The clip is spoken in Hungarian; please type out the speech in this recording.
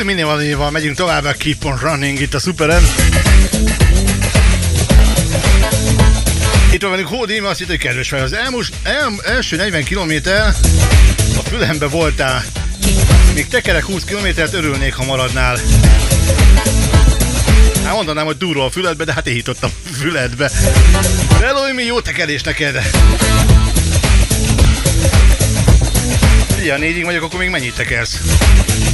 Minimal megyünk tovább, a Keep on Running itt a Superen. Itt van velünk Hódi, azt hitt, hogy kedves fel. Az első 40 kilométer a fülembe voltál. Még tekerek 20 kilométert, örülnék, ha maradnál. Hát mondanám, hogy durva a füledbe, de hát éhítottam a füledbe. Hello, mi jó tekerés neked! Figyelj, 4-ig vagyok, akkor még mennyit tekersz?